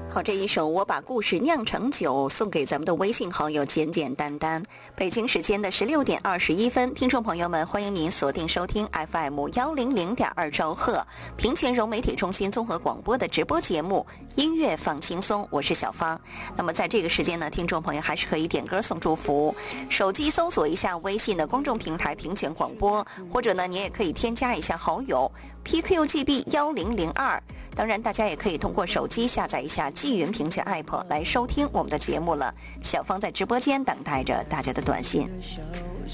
好，这一首我把故事酿成酒送给咱们的微信好友简简单单。北京时间的16:21，听众朋友们，欢迎您锁定收听 FM100.2兆赫平泉融媒体中心综合广播的直播节目音乐放轻松，我是小芳。那么在这个时间呢，听众朋友还是可以点歌送祝福，手机搜索一下微信的公众平台平泉广播，或者呢你也可以添加一下好友 PQGB1002。当然大家也可以通过手机下载一下纪云平泉 app 来收听我们的节目了。小芳在直播间等待着大家的短信。